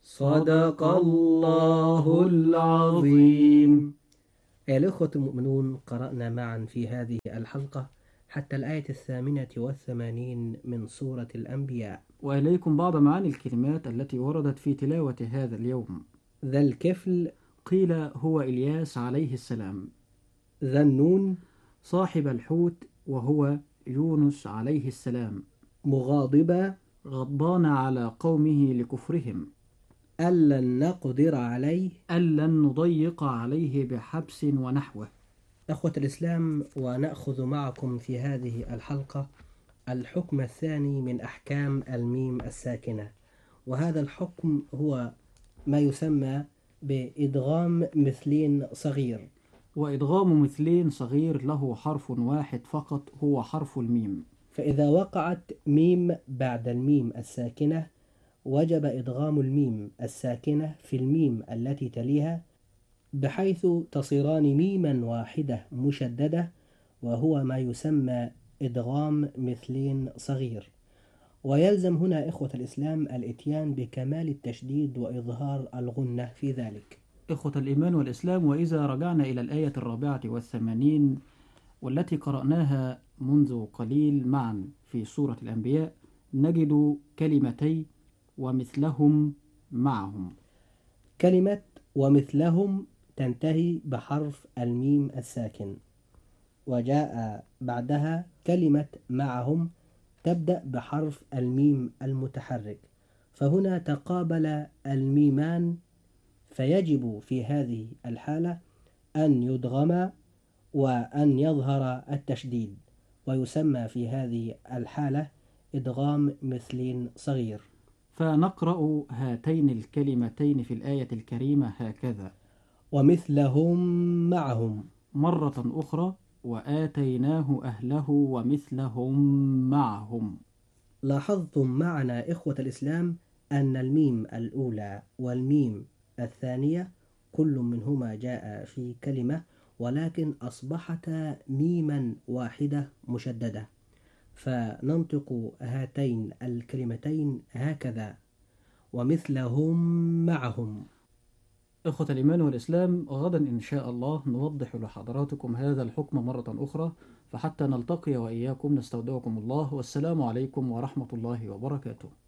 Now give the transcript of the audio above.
صدق الله العظيم. أيها الأخوة المؤمنون، قرأنا معا في هذه الحلقة حتى الآية 88 من سورة الأنبياء. وإليكم بعض معاني الكلمات التي وردت في تلاوة هذا اليوم. ذا الكفل قيل هو إلياس عليه السلام. ذا النون صاحب الحوت وهو يونس عليه السلام. مغاضبا غضبان على قومه لكفرهم. ألن نقدر عليه ألن نضيق عليه بحبس ونحوه. أخوة الإسلام، ونأخذ معكم في هذه الحلقة الحكم الثاني من أحكام الميم الساكنة، وهذا الحكم هو ما يسمى بإدغام مثلين صغير. وإدغام مثلين صغير له حرف واحد فقط هو حرف الميم. فإذا وقعت ميم بعد الميم الساكنة وجب إدغام الميم الساكنة في الميم التي تليها بحيث تصيران ميما واحدة مشددة، وهو ما يسمى إدغام مثلين صغير. ويلزم هنا إخوة الإسلام الإتيان بكمال التشديد وإظهار الغنة في ذلك. إخوة الإيمان والإسلام، وإذا رجعنا إلى الآية 84 والتي قرأناها منذ قليل معا في سورة الأنبياء، نجد كلمتي ومثلهم معهم. كلمة ومثلهم تنتهي بحرف الميم الساكن، وجاء بعدها كلمة معهم تبدأ بحرف الميم المتحرك، فهنا تقابل الميمان، فيجب في هذه الحالة أن يدغما وأن يظهر التشديد، ويسمى في هذه الحالة إدغام مثلين صغير. فنقرأ هاتين الكلمتين في الآية الكريمة هكذا: ومثلهم معهم. مرة أخرى: وآتيناه أهله ومثلهم معهم. لاحظتم معنا إخوة الإسلام أن الميم الأولى والميم الثانية كل منهما جاء في كلمة، ولكن أصبحتا ميما واحدة مشددة، فننطق هاتين الكلمتين هكذا: ومثلهم معهم. إخوة الإيمان والإسلام، غدا إن شاء الله نوضح لحضراتكم هذا الحكم مرة أخرى، فحتى نلتقي وإياكم نستودعكم الله، والسلام عليكم ورحمة الله وبركاته.